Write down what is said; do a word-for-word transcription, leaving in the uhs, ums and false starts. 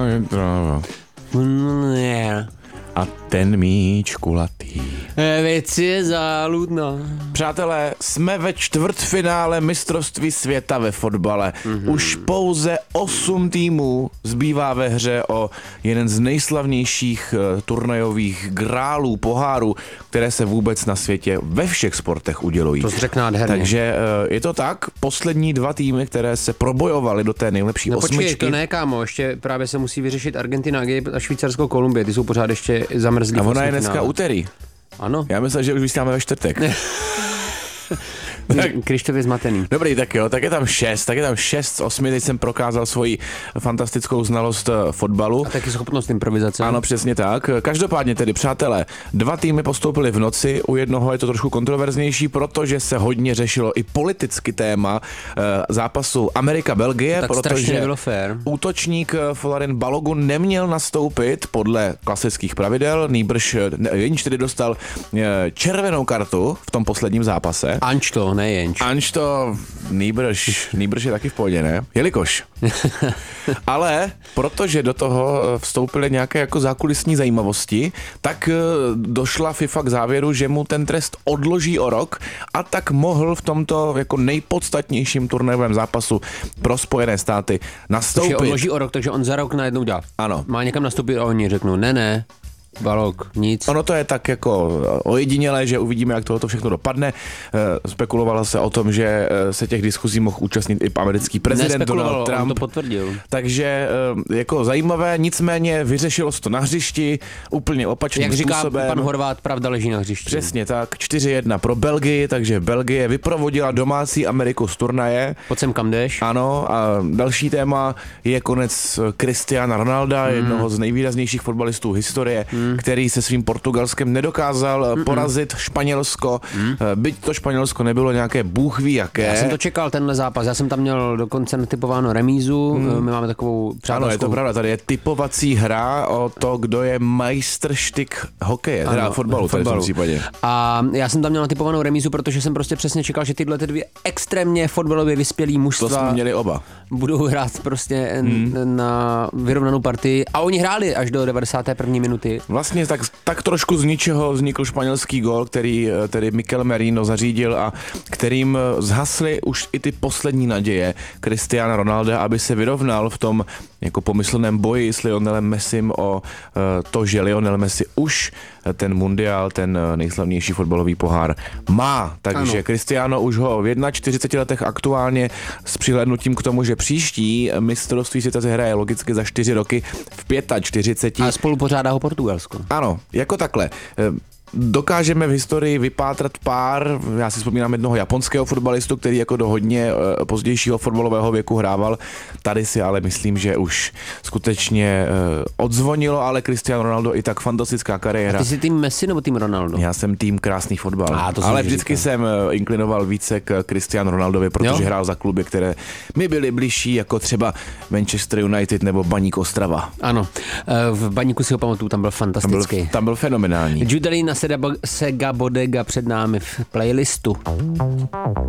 A ten míč kulatý. Věc je záludná. Přátelé, jsme ve čtvrtfinále mistrovství světa ve fotbale. Mm-hmm. Už pouze osm týmů zbývá ve hře o jeden z nejslavnějších uh, turnajových grálů, pohárů, které se vůbec na světě ve všech sportech udělují. To řekl nádherně. Takže uh, je to tak, poslední dva týmy, které se probojovaly do té nejlepší no, osmičky. Počkej, to ne, kámo, ještě právě se musí vyřešit Argentina a Švýcarsko, Kolumbie, ty jsou pořád ještě zamrzlí. A ona je dneska úterý. Ano. Já myslím, že už vysíláme ve čtvrtek. Krištof je zmatený. Dobrý, tak jo, tak je tam šest, tak je tam šest z osmi, teď jsem prokázal svoji fantastickou znalost fotbalu. A taky schopnost improvizace. Ano, přesně tak. Každopádně tedy, přátelé, dva týmy postoupili v noci, u jednoho je to trošku kontroverznější, protože se hodně řešilo i politicky téma zápasu Amerika-Belgie, protože útočník Folarin Balogun neměl nastoupit podle klasických pravidel, nýbrž jenž tedy dostal červenou kartu v tom posledním zápase. Anč to, ne jenč. Anč to, nýbrž, nýbrž je taky v pohodě, ne? Jelikož. Ale protože do toho vstoupily nějaké jako zákulisní zajímavosti, tak došla FIFA k závěru, že mu ten trest odloží o rok a tak mohl v tomto jako nejpodstatnějším turnajovém zápasu pro Spojené státy nastoupit. Takže odloží o rok, takže on za rok najednou dá. Ano. Má někam nastoupit a oni řeknou, ne, ne. Balok, nic. Ono to je tak jako ojedinělé, že uvidíme, jak tohoto všechno dopadne. Spekulovalo se o tom, že se těch diskuzí mohl účastnit i americký prezident Donald Trump. On to potvrdil. Takže jako zajímavé, nicméně vyřešilo se to na hřišti úplně opačným jak způsobem. Jak říká pan Horvát, pravda leží na hřišti. Přesně tak, čtyři jedna pro Belgii, takže Belgie vyprovodila domácí Ameriku z turnaje. Pojď sem, kam jdeš. Ano, a další téma je konec Cristiana Ronalda, hmm. jednoho z nejvýraznějších fotbalistů historie, hmm. který se svým Portugalskem nedokázal Mm-mm. porazit Španělsko. Mm. Byť to Španělsko nebylo nějaké bůh ví jaké. Já jsem to čekal, tenhle zápas. Já jsem tam měl dokonce natypováno remízu. Mm. My máme takovou přátelskou... Ano, je to pravda. Tady je typovací hra o to, kdo je majstrštyk hokeje, teda ano, fotbalu, fotbalu. Tady v tom případě. A já jsem tam měl natypovanou remízu, protože jsem prostě přesně čekal, že tyhle ty dvě extrémně fotbalově vyspělý mužstva... To jsme měli oba. Budou hrát prostě mm. na vyrovnanou partii. A oni hráli až do devadesáté první minuty. Vlastně tak, tak trošku z ničeho vznikl španělský gól, který tedy Mikel Merino zařídil a kterým zhasly už i ty poslední naděje Cristiana Ronalda, aby se vyrovnal v tom jako pomyslném boji s Lionelem Messim o to, že Lionel Messi už ten mundiál, ten nejslavnější fotbalový pohár má. Takže ano. Cristiano už ho v čtyřiceti jedna letech aktuálně s přihlédnutím k tomu, že příští mistrovství světa se hraje logicky za čtyři roky v čtyřiceti pěti. A spolu pořádá ho Portugalsko. Ano, jako takhle. Dokážeme v historii vypátrat pár, já si vzpomínám jednoho japonského fotbalistu, který jako do hodně pozdějšího fotbalového věku hrával. Tady si ale myslím, že už skutečně odzvonilo, ale Cristiano Ronaldo i tak fantastická kariéra. A ty jsi tým Messi nebo tým Ronaldo? Já jsem tým krásný fotbal. A, to ale vždycky říkal. jsem inklinoval více k Cristiano Ronaldovi, protože jo? hrál za kluby, které mi byly bližší, jako třeba Manchester United nebo Baník Ostrava. Ano, v Baníku si ho pamatuju, tam byl fantastický. Tam byl, tam byl fenomenální. Judalina Sega Bodega před námi v playlistu.